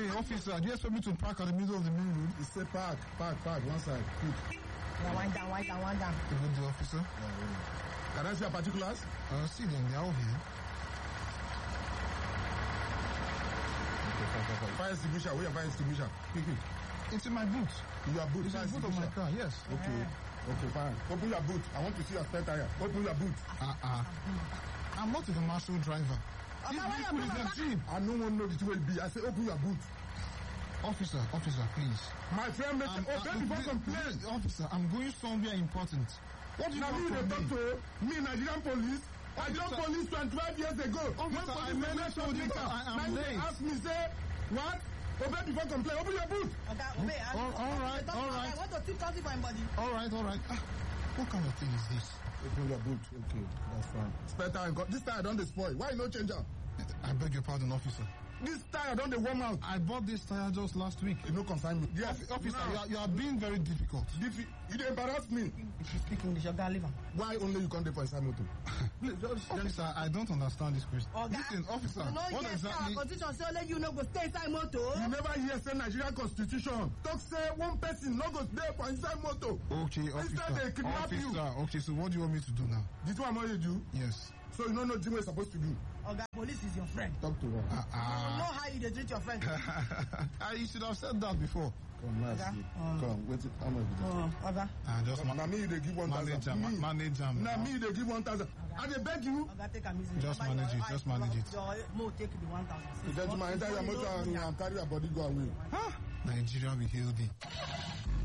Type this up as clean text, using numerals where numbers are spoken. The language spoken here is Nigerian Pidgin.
Hey, officer, do you expect me to park at the middle of the main road? He say park, one side, quick. Yeah, wind down. Even the officer? Yeah, can I see your particulars? See them, they're all here. Okay, fine. Fire extinguisher, where your fire extinguisher? Quick. It's in my boot. Your boot? It's in the boot of my car, yes. Okay, fine. Open your boot. I want to see your spare tire. Open your boot. I'm not a commercial driver. Okay, This vehicle is a jeep. I no one know the way it be. I say open your boot. Officer, please. My friend, before complain. Officer, I'm going somewhere important. What do you want from me? Talk to me, Nigerian police. I joined police 25 years ago. Officer, I never told you that I am late. Ask me, say, what? Obey before complain. Open your boot. Okay, obey. All right. I want to 2,000 for my body. All right. What kind of thing is this? Open your boot. Okay, that's fine. Spare tire. This tire don't spoil. Why no change up? I beg your pardon, officer. This tire don't warm out. I bought this tire just last week. You no confine me. Yes, officer, you are being very difficult. You dey embarrass me. If you speak English, you gotta leave him. Why only you can't dey for inside motor? Officer, I don't understand this question. Listen, officer, what exactly? Constitution say only you no go stay inside motor. You never hear say Nigerian constitution talk say one person no go stay for inside motor. Okay, officer. Okay, so what do you want me to do now? This one what you do? Yes. So you don't know what you're supposed to do? Oga, police is your friend. Talk to her. You know how you treat your friend. You should have said that before. Come, wait. How much? Oga. Just now me they give 1,000. Manager. Now me they give 1,000. I dey beg you. Oga, take a easy. Just manage it. Your mo take the 1,000. You get to my entire motor and carry your body go away. Nigeria be healthy.